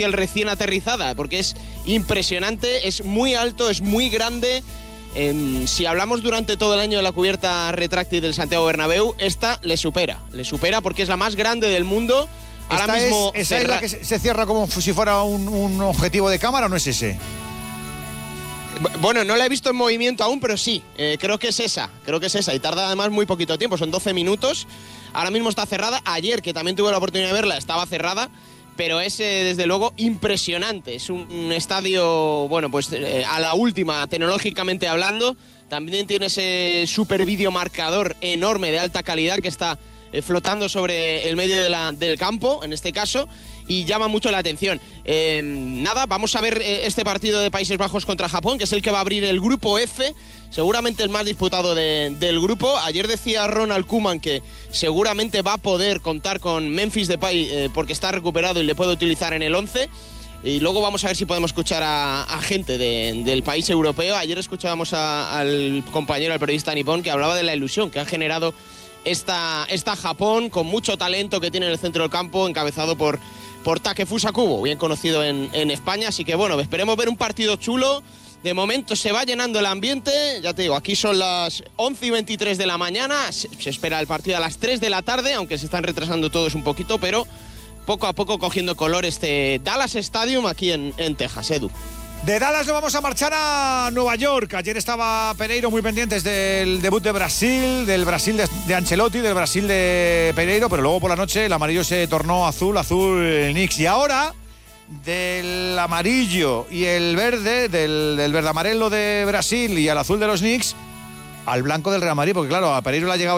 el recién aterrizada, porque es impresionante, es muy alto, es muy grande. Si hablamos durante todo el año de la cubierta retráctil del Santiago Bernabéu, esta le supera porque es la más grande del mundo. Ahora mismo ¿Esa es la que se cierra como si fuera un objetivo de cámara o no es ese? Bueno, no la he visto en movimiento aún, pero sí, creo que es esa, y tarda además muy poquito tiempo, son 12 minutos. Ahora mismo está cerrada. Ayer, que también tuve la oportunidad de verla, estaba cerrada, pero es desde luego impresionante. Es un estadio, bueno, pues a la última, tecnológicamente hablando. También tiene ese super videomarcador enorme de alta calidad que está flotando sobre el medio del campo, en este caso, y llama mucho la atención. Vamos a ver este partido de Países Bajos contra Japón, que es el que va a abrir el grupo F, seguramente el más disputado del grupo. Ayer decía Ronald Koeman que seguramente va a poder contar con Memphis Depay porque está recuperado y le puede utilizar en el 11. Y luego vamos a ver si podemos escuchar a gente del país europeo. Ayer escuchábamos al compañero, al periodista nipón, que hablaba de la ilusión que ha generado esta Japón, con mucho talento que tiene en el centro del campo, encabezado por Takefusa Kubo, bien conocido en España. Así que bueno, esperemos ver un partido chulo. De momento se va llenando el ambiente, ya te digo, aquí son las 11:23 de la mañana, se espera el partido a las 3 de la tarde, aunque se están retrasando todos un poquito, pero poco a poco cogiendo color este Dallas Stadium aquí en Texas, Edu. De Dallas nos vamos a marchar a Nueva York. Ayer estaba Pereiro muy pendientes del debut de Brasil, del Brasil de Ancelotti, del Brasil de Pereiro, pero luego por la noche el amarillo se tornó azul el Knicks. Y ahora, del amarillo y el verde, del verde amarelo de Brasil y al azul de los Knicks, al blanco del Real Madrid, porque claro, a Pereiro le ha llegado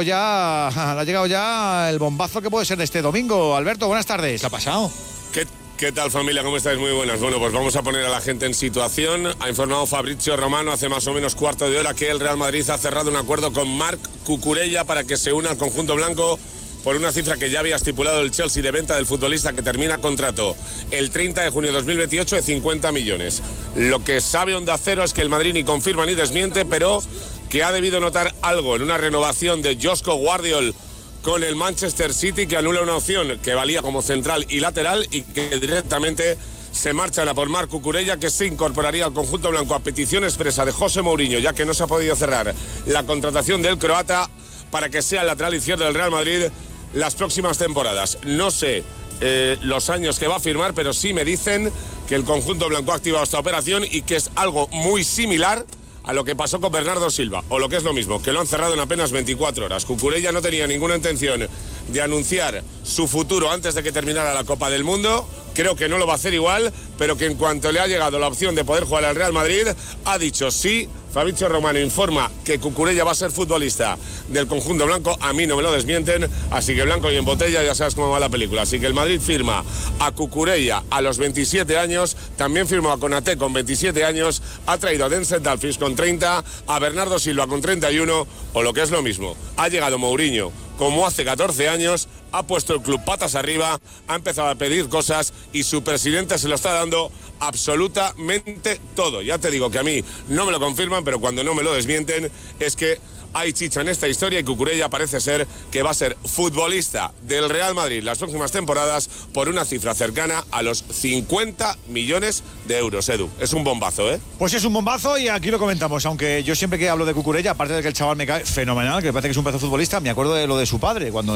ya el bombazo que puede ser de este domingo. Alberto, buenas tardes. ¿Qué ha pasado? ¿Qué tal, familia? ¿Cómo estáis? Muy buenas. Bueno, pues vamos a poner a la gente en situación. Ha informado Fabrizio Romano hace más o menos cuarto de hora que el Real Madrid ha cerrado un acuerdo con Marc Cucurella para que se una al conjunto blanco por una cifra que ya había estipulado el Chelsea de venta del futbolista, que termina contrato el 30 de junio de 2028 de 50 millones. Lo que sabe Onda Cero es que el Madrid ni confirma ni desmiente, pero que ha debido notar algo en una renovación de Joško Gvardiol con el Manchester City, que anula una opción que valía como central y lateral y que directamente se marchan a por Marc Cucurella, que se incorporaría al conjunto blanco a petición expresa de José Mourinho, ya que no se ha podido cerrar la contratación del croata para que sea el lateral izquierdo del Real Madrid las próximas temporadas. No sé los años que va a firmar, pero sí me dicen que el conjunto blanco ha activado esta operación y que es algo muy similar a lo que pasó con Bernardo Silva, o lo que es lo mismo, que lo han cerrado en apenas 24 horas. Cucurella no tenía ninguna intención de anunciar su futuro antes de que terminara la Copa del Mundo. Creo que no lo va a hacer igual, pero que en cuanto le ha llegado la opción de poder jugar al Real Madrid, ha dicho sí. Fabrizio Romano informa que Cucurella va a ser futbolista del conjunto blanco. A mí no me lo desmienten, así que blanco y en botella, ya sabes cómo va la película. Así que el Madrid firma a Cucurella a los 27 años, también firmó a Konaté con 27 años, ha traído a Denzel Dumfries con 30, a Bernardo Silva con 31, o lo que es lo mismo, ha llegado Mourinho como hace 14 años, ha puesto el club patas arriba, ha empezado a pedir cosas y su presidente se lo está dando absolutamente todo. Ya te digo que a mí no me lo confirman, pero cuando no me lo desmienten es que hay chicha en esta historia y Cucurella parece ser que va a ser futbolista del Real Madrid las próximas temporadas por una cifra cercana a los 50 millones de euros, Edu. Es un bombazo, ¿eh? Pues es un bombazo y aquí lo comentamos, aunque yo siempre que hablo de Cucurella, aparte de que el chaval me cae fenomenal, que me parece que es un pedazo futbolista, me acuerdo de lo de su padre, cuando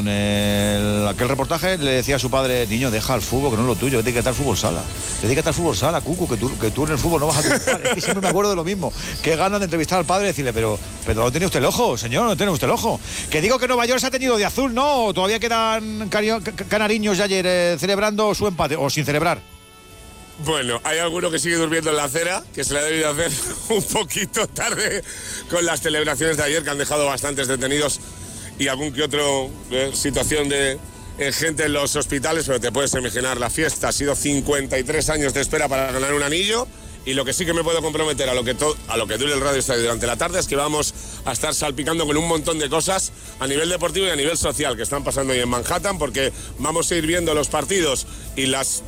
en aquel reportaje le decía a su padre: niño, deja el fútbol, que no es lo tuyo, dedícate al fútbol sala. Dedícate al fútbol sala, Cucu, que tú en el fútbol no vas a triunfar. Es que siempre me acuerdo de lo mismo. Qué ganas de entrevistar al padre y decirle: pero no tiene usted el ojo, señor, no tiene usted el ojo. Que digo que Nueva York se ha tenido de azul, ¿no? Todavía quedan canariños de ayer celebrando su empate, o sin celebrar. Bueno, hay alguno que sigue durmiendo en la acera, que se le ha debido hacer un poquito tarde con las celebraciones de ayer, que han dejado bastantes detenidos y algún que otro situación de gente en los hospitales, pero te puedes imaginar la fiesta. Ha sido 53 años de espera para ganar un anillo. Y lo que sí que me puedo comprometer a lo que dure el Radio Estadio durante la tarde es que vamos a estar salpicando con un montón de cosas a nivel deportivo y a nivel social que están pasando hoy en Manhattan, porque vamos a ir viendo los partidos y los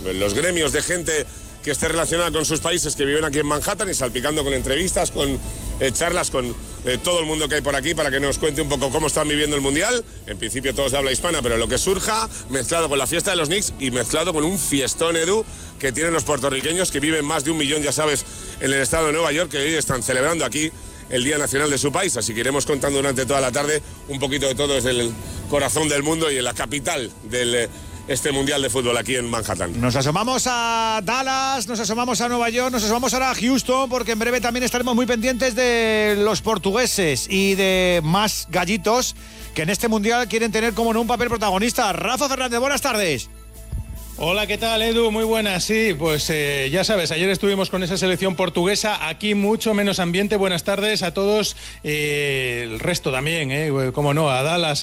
gremios de gente que esté relacionada con sus países que viven aquí en Manhattan y salpicando con entrevistas, con charlas con todo el mundo que hay por aquí para que nos cuente un poco cómo están viviendo el Mundial. En principio todos de habla hispana, pero lo que surja, mezclado con la fiesta de los Knicks y mezclado con un fiestón, Edu, que tienen los puertorriqueños, que viven más de 1 millón, ya sabes, en el estado de Nueva York, que hoy están celebrando aquí el Día Nacional de su país. Así que iremos contando durante toda la tarde un poquito de todo desde el corazón del mundo y en la capital del este Mundial de Fútbol aquí en Manhattan. Nos asomamos a Dallas, nos asomamos a Nueva York, nos asomamos ahora a Houston, porque en breve también estaremos muy pendientes de los portugueses y de más gallitos que en este Mundial quieren tener como no un papel protagonista. Rafa Fernández, buenas tardes. Hola, ¿qué tal, Edu? Muy buenas. Sí, pues ya sabes, ayer estuvimos con esa selección portuguesa, aquí mucho menos ambiente. Buenas tardes a todos, el resto también, como no, a Dallas,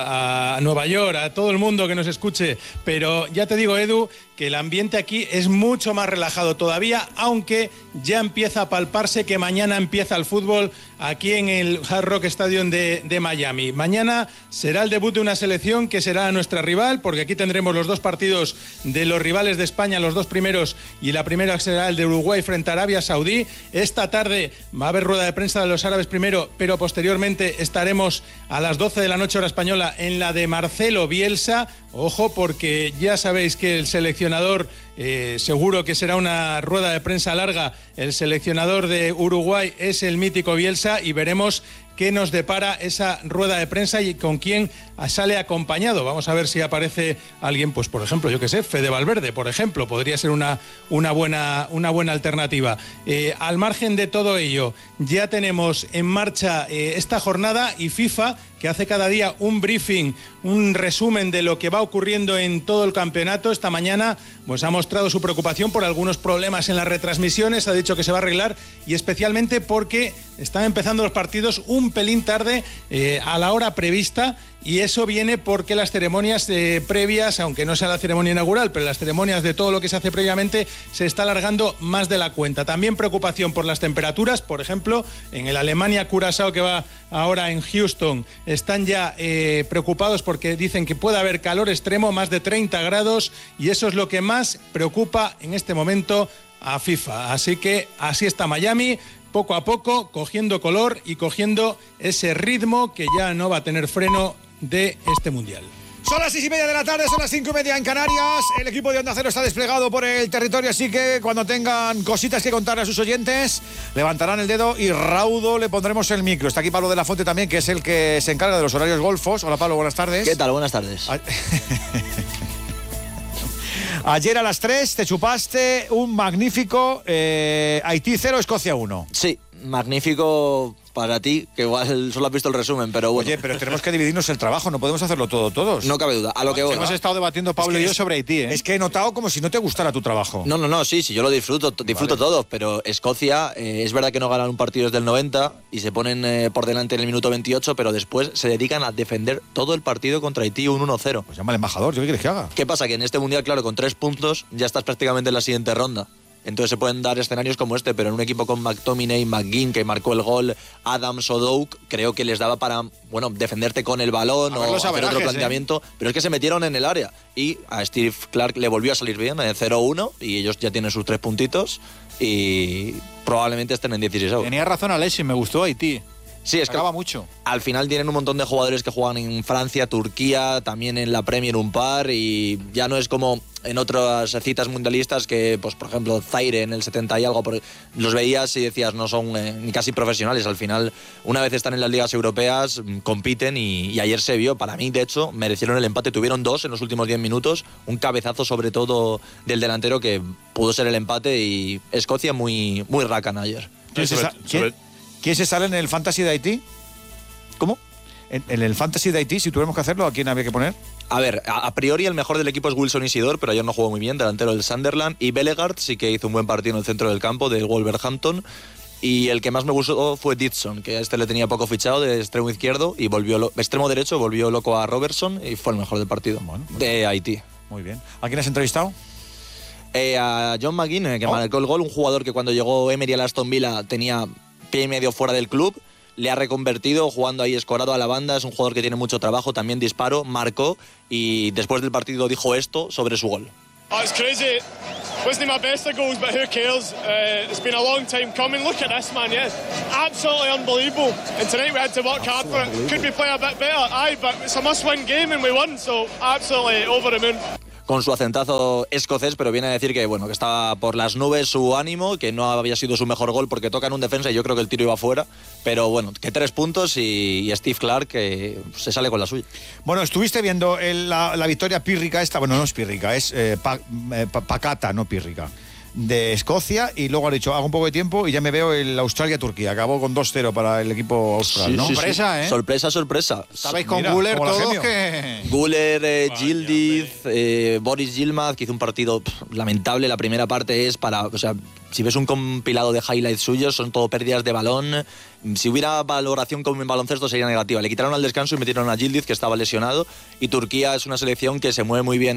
a Nueva York, a todo el mundo que nos escuche. Pero ya te digo, Edu, que el ambiente aquí es mucho más relajado todavía, aunque ya empieza a palparse que mañana empieza el fútbol aquí en el Hard Rock Stadium de Miami. Mañana será el debut de una selección que será nuestra rival, porque aquí tendremos los 2 partidos de los rivales de España, los 2 primeros, y la primera será el de Uruguay frente a Arabia Saudí. Esta tarde va a haber rueda de prensa de los árabes primero, pero posteriormente estaremos a las 12 de la noche hora española en la de Marcelo Bielsa. Ojo, porque ya sabéis que el seleccionador, seguro que será una rueda de prensa larga, el seleccionador de Uruguay es el mítico Bielsa, y veremos qué nos depara esa rueda de prensa y con quién sale acompañado. Vamos a ver si aparece alguien, pues por ejemplo, yo qué sé, Fede Valverde, por ejemplo, podría ser una buena alternativa. Al margen de todo ello, ya tenemos en marcha esta jornada, y FIFA, que hace cada día un briefing, un resumen de lo que va ocurriendo en todo el campeonato. Esta mañana pues ha mostrado su preocupación por algunos problemas en las retransmisiones, ha dicho que se va a arreglar, y especialmente porque están empezando los partidos un pelín tarde a la hora prevista, y eso viene porque las ceremonias previas, aunque no sea la ceremonia inaugural, pero las ceremonias de todo lo que se hace previamente, se está alargando más de la cuenta. También preocupación por las temperaturas, por ejemplo, en el Alemania-Curazao, que va ahora en Houston, están ya preocupados porque dicen que puede haber calor extremo, más de 30 grados, y eso es lo que más preocupa en este momento a FIFA. Así que así está Miami, poco a poco, cogiendo color y cogiendo ese ritmo que ya no va a tener freno de este Mundial. Son las 6:30 de la tarde, son las 5:30 en Canarias. El equipo de Onda Cero está desplegado por el territorio, así que cuando tengan cositas que contarle a sus oyentes, levantarán el dedo y raudo le pondremos el micro. Está aquí Pablo de la Fuente también, que es el que se encarga de los horarios golfos. Hola Pablo, buenas tardes. ¿Qué tal? Buenas tardes. Ayer a las 3 te chupaste un magnífico Haití 0, Escocia 1. Sí, magnífico para ti, que igual solo has visto el resumen, pero bueno. Oye, pero tenemos que dividirnos el trabajo, no podemos hacerlo todo todos. No cabe duda, a lo que voy. Hemos estado debatiendo Pablo y yo sobre Haití, ¿eh? Es que he notado como si no te gustara tu trabajo. No, sí, yo lo disfruto vale. Todo, pero Escocia, es verdad que no ganan un partido desde el 90 y se ponen por delante en el minuto 28, pero después se dedican a defender todo el partido contra Haití un 1-0. Pues llama al embajador, ¿qué quieres que haga? ¿Qué pasa? Que en este Mundial, claro, con 3 puntos ya estás prácticamente en la siguiente ronda. Entonces se pueden dar escenarios como este, pero en un equipo con McTominay, McGinn, que marcó el gol, Adams o Doak, creo que les daba para, bueno, defenderte con el balón o hacer otro planteamiento, pero es que se metieron en el área y a Steve Clark le volvió a salir bien, en 0-1, y ellos ya tienen sus 3 puntitos y probablemente estén en 16. Tenía razón Alexis, me gustó Haití. Sí, es que mucho. Al final tienen un montón de jugadores que juegan en Francia, Turquía, también en la Premier un par, y ya no es como en otras citas mundialistas que, pues por ejemplo, Zaire en el 70 y algo, los veías y decías no son ni casi profesionales. Al final, una vez están en las ligas europeas, compiten y ayer se vio, para mí de hecho, merecieron el empate. Tuvieron 2 en los últimos 10 minutos, un cabezazo sobre todo del delantero que pudo ser el empate, y Escocia muy rácana ayer. ¿Quién se sale en el Fantasy de Haití? ¿Cómo? En el Fantasy de Haití, si tuviéramos que hacerlo, ¿a quién había que poner? A ver, a priori el mejor del equipo es Wilson Isidore, pero ayer no jugó muy bien, delantero del Sunderland, y Bellegarde sí que hizo un buen partido en el centro del campo del Wolverhampton, y el que más me gustó fue Dixon, que a este le tenía poco fichado de extremo izquierdo, y extremo derecho, volvió loco a Robertson, y fue el mejor del partido de Haití. Muy bien. ¿A quién has entrevistado? A John McGinn, que marcó el gol, un jugador que cuando llegó Emery al Aston Villa tenía pie y medio fuera del club, le ha reconvertido jugando ahí escorado a la banda. Es un jugador que tiene mucho trabajo, también disparo, marcó, y después del partido dijo esto sobre su gol. Oh, it's crazy. Wasn't my best of goals, but who cares? It's been a long time coming. Look at this, man, yeah. Absolutely unbelievable. And tonight we had to work hard for it. Could we play a bit better? Aye, but it's a must-win game and we won, so absolutely over the moon. Con su acentazo escocés, pero viene a decir que bueno, que estaba por las nubes su ánimo, que no había sido su mejor gol porque toca en un defensa y yo creo que el tiro iba fuera, pero bueno, que 3 puntos y Steve Clarke que se sale con la suya. Bueno, estuviste viendo la victoria pírrica esta, bueno, no es pírrica, es pacata, no pírrica, de Escocia, y luego ha dicho, hago un poco de tiempo y ya me veo el Australia-Turquía. Acabó con 2-0 para el equipo austral, sí, ¿no? Sí, sorpresa, sí. ¿eh? Sorpresa, sorpresa. Estabais con Guller todos que... Guller, Yildiz, Boris Yilmaz, que hizo un partido lamentable. La primera parte es para... O sea, si ves un compilado de highlights suyos, son todo pérdidas de balón. Si hubiera valoración como en baloncesto sería negativa. Le quitaron al descanso y metieron a Yildiz, que estaba lesionado. Y Turquía es una selección que se mueve muy bien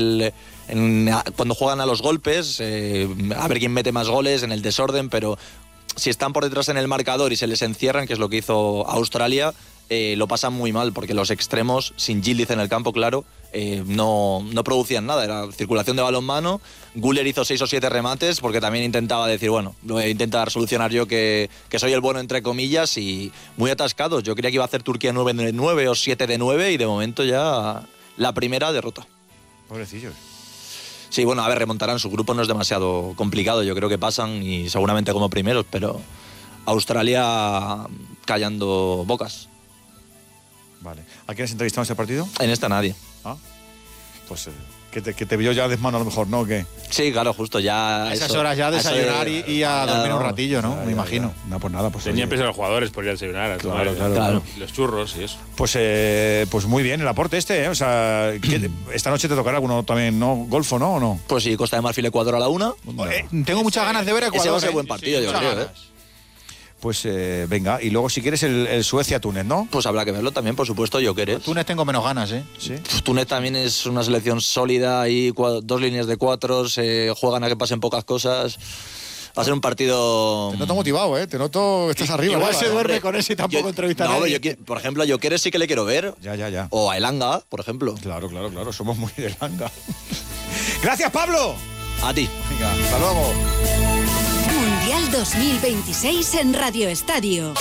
cuando juegan a los golpes, a ver quién mete más goles, en el desorden, pero si están por detrás en el marcador y se les encierran, que es lo que hizo Australia, lo pasan muy mal, porque los extremos, sin Yildiz en el campo, claro, no producían nada, era circulación de balonmano. Guller hizo 6 o 7 remates, porque también intentaba decir, bueno, lo voy a intentar solucionar yo, que soy el bueno, entre comillas, y muy atascados. Yo creía que iba a hacer Turquía 9 de 9 o 7 de 9, y de momento ya la primera derrota. Pobrecillos. Sí, bueno, a ver, remontarán. Su grupo no es demasiado complicado. Yo creo que pasan y seguramente como primeros, pero Australia callando bocas. Vale. ¿A quién has entrevistado en ese partido? En esta nadie. Ah, pues que te vio ya de mano a lo mejor, ¿no? ¿O qué? Sí, claro, justo ya... A esas horas ya desayunar y a dormir un ratillo, ¿no? Me imagino. No, pues nada. Pues tenía peso los jugadores por ir a desayunar, a tomar claro. los churros y eso. Pues muy bien el aporte este, ¿eh? O sea, esta noche te tocará alguno también, ¿no? Golfo, ¿no? ¿O no? Pues sí, Costa de Marfil, Ecuador a la 1. Tengo muchas ganas de ver Ecuador. Ese va a ser buen partido, yo creo, Pues venga, y luego si quieres el Suecia-Túnez, ¿no? Pues habrá que verlo también, por supuesto, Gyökeres. Túnez tengo menos ganas, ¿eh? Sí. Túnez también es una selección sólida, y 2 líneas de 4, juegan a que pasen pocas cosas. Va a ser un partido... Te noto motivado, ¿eh? Te noto que estás arriba. Igual se duerme con ese y tampoco entrevistar a nadie. Por ejemplo, a Gyökeres sí que le quiero ver. Ya. O a Elanga, por ejemplo. Claro, somos muy de Elanga. ¡Gracias, Pablo! A ti. Venga, hasta luego. Mundial 2026 en Radio Estadio.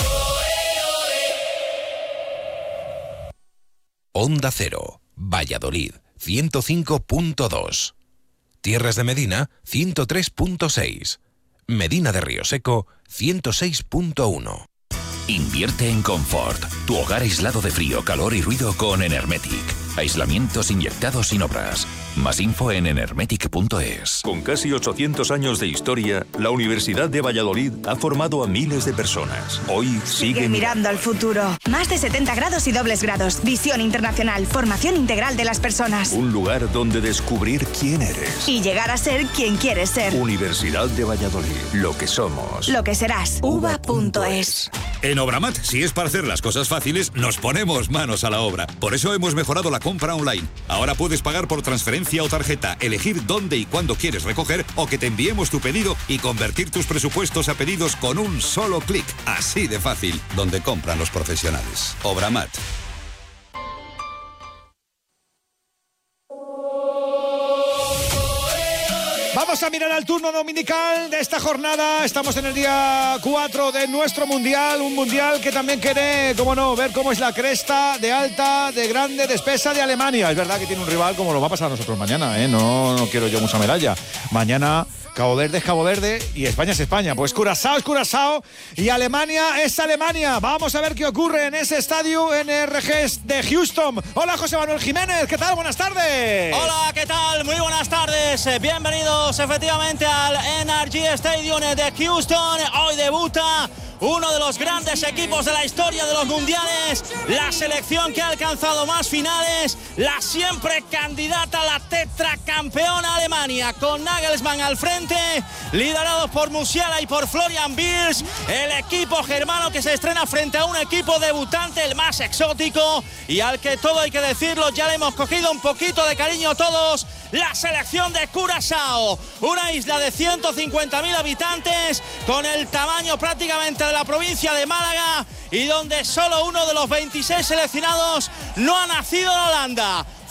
Onda Cero, Valladolid, 105.2. Tierras de Medina, 103.6. Medina de Río Seco, 106.1. Invierte en confort. Tu hogar aislado de frío, calor y ruido con Enermetic. Aislamientos inyectados sin obras. Más info en enermetic.es. Con casi 800 años de historia, la Universidad de Valladolid ha formado a miles de personas. Hoy sigue mirando al futuro. Más de 70 grados y dobles grados. Visión internacional. Formación integral de las personas. Un lugar donde descubrir quién eres. Y llegar a ser quien quieres ser. Universidad de Valladolid. Lo que somos. Lo que serás. uva.es. En Obramat, si es para hacer las cosas fáciles, nos ponemos manos a la obra. Por eso hemos mejorado la compra online. Ahora puedes pagar por transferencia o tarjeta, elegir dónde y cuándo quieres recoger o que te enviemos tu pedido y convertir tus presupuestos a pedidos con un solo clic. Así de fácil, donde compran los profesionales. Obramat. Vamos a mirar al turno dominical de esta jornada. Estamos en el día 4 de nuestro Mundial. Un Mundial que también quiere, cómo no, ver cómo es la cresta de alta, de grande, de espesa de Alemania. Es verdad que tiene un rival como lo va a pasar a nosotros mañana, ¿eh? No quiero yo mucha medalla. Mañana Cabo Verde es Cabo Verde y España es España. Pues Curazao es Curazao y Alemania es Alemania. Vamos a ver qué ocurre en ese estadio NRG de Houston. Hola, José Manuel Jiménez. ¿Qué tal? Buenas tardes. Hola, ¿qué tal? Muy buenas tardes. Bienvenidos efectivamente al NRG Stadium de Houston. Hoy debuta uno de los grandes equipos de la historia de los mundiales, la selección que ha alcanzado más finales, la siempre candidata a la tetracampeona Alemania, con Nagelsmann al frente, liderados por Musiala y por Florian Wirtz, el equipo germano que se estrena frente a un equipo debutante, el más exótico, y al que todo hay que decirlo, ya le hemos cogido un poquito de cariño todos, la selección de Curazao, una isla de 150.000 habitantes, con el tamaño prácticamente de la provincia de Málaga y donde solo uno de los 26 seleccionados no ha nacido en Holanda.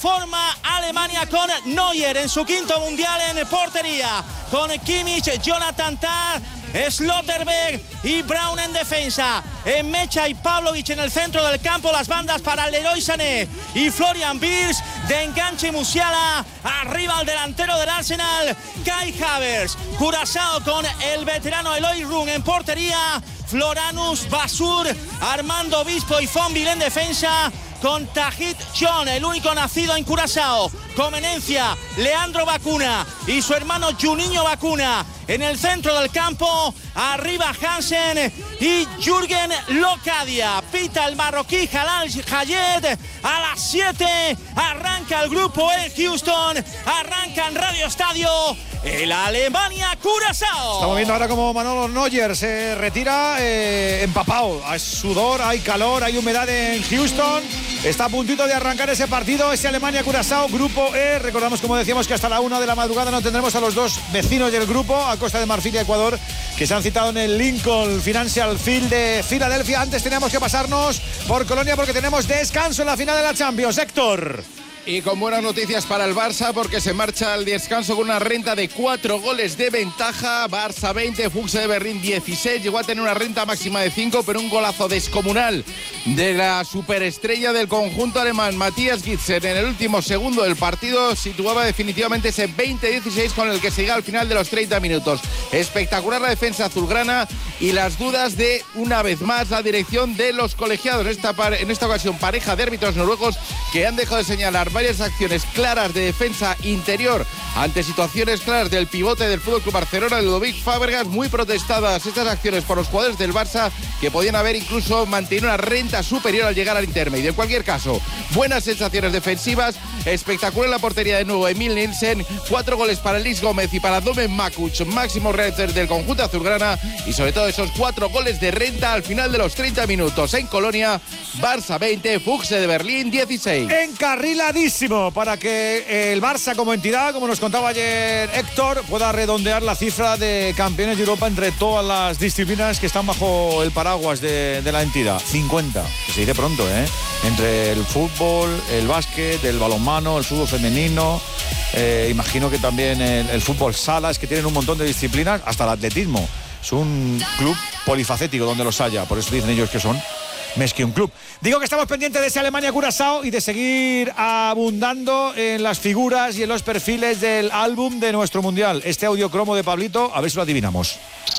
forma Alemania con Neuer en su quinto mundial en portería, con Kimmich, Jonathan Tah, Slotterberg y Braun en defensa. Mecha y Pavlovic en el centro del campo, las bandas para Leroy Sané y Florian Wirtz. De enganche Musiala, arriba el delantero del Arsenal, Kai Havertz. Curazao con el veterano Eloy Run en portería, Floranus, Basur, Armando Obispo y Fonville en defensa, con Tahith Chong, el único nacido en Curazao, Comenencia, Leandro Bacuna y su hermano Juninho Bacuna en el centro del campo, arriba Hansen y Jürgen Locadia. Pita el marroquí Jalal Hayed. A las 7 arranca el grupo en Houston, arranca en Radio Estadio el Alemania-Curazao. Estamos viendo ahora como Manolo Neuer se retira empapado. Hay sudor, hay calor, hay humedad en Houston. Está a puntito de arrancar ese partido, ese Alemania-Curazao, grupo E. Recordamos, como decíamos, que hasta la 1 de la madrugada no tendremos a los dos vecinos del grupo, a Costa de Marfil y Ecuador, que se han citado en el Lincoln Financial Field de Filadelfia. Antes teníamos que pasarnos por Colonia porque tenemos descanso en la final de la Champions. Héctor. Y con buenas noticias para el Barça, porque se marcha al descanso con una renta de 4 goles de ventaja. Barça 20, Fuchs de Berlín 16. Llegó a tener una renta máxima de 5, pero un golazo descomunal de la superestrella del conjunto alemán, Matthias Gitzel, en el último segundo del partido situaba definitivamente ese 20-16 con el que se llega al final de los 30 minutos. Espectacular la defensa azulgrana y las dudas de, una vez más, la dirección de los colegiados. En esta ocasión, pareja de árbitros noruegos que han dejado de señalar varias acciones claras de defensa interior ante situaciones claras del pivote del FC Barcelona, Ludovic Fábregas. Muy protestadas estas acciones por los jugadores del Barça, que podían haber incluso mantenido una renta superior al llegar al intermedio. En cualquier caso, buenas sensaciones defensivas, espectacular la portería de nuevo Emil Nielsen, 4 goles para Luis Gómez y para Domen Makuch, máximo récord del conjunto azulgrana, y sobre todo esos 4 goles de renta al final de los 30 minutos. En Colonia, Barça 20, Fuchs de Berlín 16. Encarriladísimo para que el Barça como entidad, como nos contaba ayer Héctor, pueda redondear la cifra de campeones de Europa entre todas las disciplinas que están bajo el paraguas de la entidad. 50, se dice pronto, ¿eh? Entre el fútbol, el básquet, el balonmano, el fútbol femenino, imagino que también el fútbol salas, que tienen un montón de disciplinas, hasta el atletismo. Es un club polifacético donde los haya, por eso dicen ellos que son más que un club. Digo que estamos pendientes de ese Alemania-Curazao y de seguir abundando en las figuras y en los perfiles del álbum de nuestro Mundial. Este audio cromo de Pablito, a ver si lo adivinamos.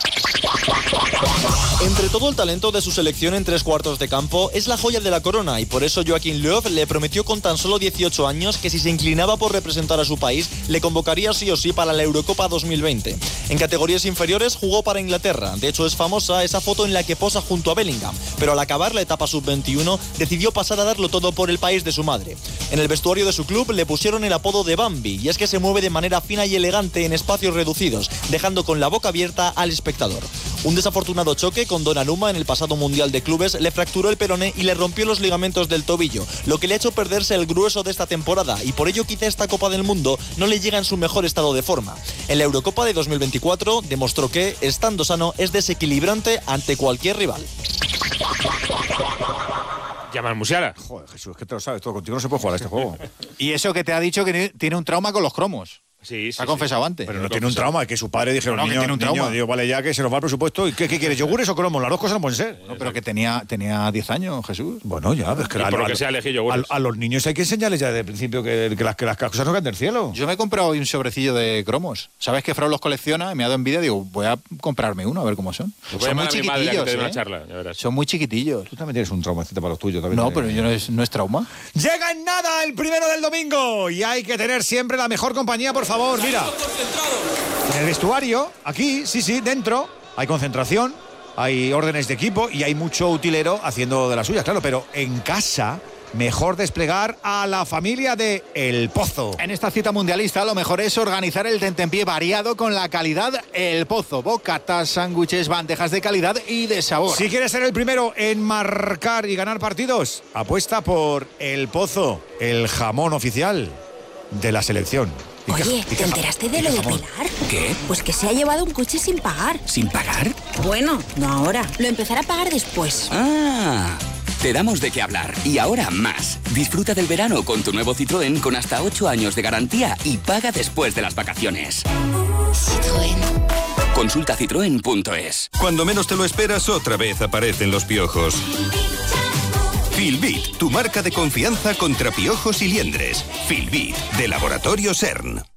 Entre todo el talento de su selección en 3/4 de campo, es la joya de la corona, y por eso Joachim Löw le prometió con tan solo 18 años que si se inclinaba por representar a su país, le convocaría sí o sí para la Eurocopa 2020. En categorías inferiores jugó para Inglaterra. De hecho, es famosa esa foto en la que posa junto a Bellingham, pero al acabar la etapa sub-21 decidió pasar a darlo todo por el país de su madre. En el vestuario de su club le pusieron el apodo de Bambi, y es que se mueve de manera fina y elegante en espacios reducidos, dejando con la boca abierta al espectador. Un desafortunado choque con Donnarumma en el pasado Mundial de Clubes le fracturó el peroné y le rompió los ligamentos del tobillo, lo que le ha hecho perderse el grueso de esta temporada, y por ello quizá esta Copa del Mundo no le llega en su mejor estado de forma. En la Eurocopa de 2024 demostró que, estando sano, es desequilibrante ante cualquier rival. Llama al Musiala. Joder, Jesús, que te lo sabes todo. Contigo no se puede jugar a este juego. Y eso que te ha dicho que tiene un trauma con los cromos. Sí, ha confesado antes. Pero no tiene un trauma, es que su padre dijeron, no, que tiene un trauma. Digo, vale, ya que se nos va el presupuesto. ¿Y qué quieres, yogures o cromos? Las dos cosas no pueden ser. No, pero que tenía 10 años, Jesús. Bueno, ya, pues que por que sea elegir yogures. A los niños hay que enseñarles ya desde el principio que las cosas no caen del cielo. Yo me he comprado hoy un sobrecillo de cromos. ¿Sabes que Frau los colecciona? Y me ha dado envidia, digo, voy a comprarme uno a ver cómo son. Son muy chiquitillos, Son muy chiquitillos. Tú también tienes un traumacito para los tuyos también. No, pero yo no es trauma. Llega en nada el primero del domingo y hay que tener siempre la mejor compañía, por favor. Mira, en el vestuario, aquí, sí, dentro, hay concentración, hay órdenes de equipo y hay mucho utilero haciendo de las suyas, claro, pero en casa, mejor desplegar a la familia de El Pozo. En esta cita mundialista lo mejor es organizar el tentempié variado con la calidad El Pozo. Bocatas, sándwiches, bandejas de calidad y de sabor. Si quieres ser el primero en marcar y ganar partidos, apuesta por El Pozo, el jamón oficial de la selección. Oye, ¿te enteraste de lo de Pilar? ¿Qué? Pues que se ha llevado un coche sin pagar. ¿Sin pagar? Bueno, no ahora. Lo empezará a pagar después. Ah. Te damos de qué hablar y ahora más. Disfruta del verano con tu nuevo Citroën con hasta 8 años de garantía y paga después de las vacaciones. Citroën. Consulta citroen.es. Cuando menos te lo esperas, otra vez aparecen los piojos. Filbit, tu marca de confianza contra piojos y liendres. Filbit, de Laboratorio CERN.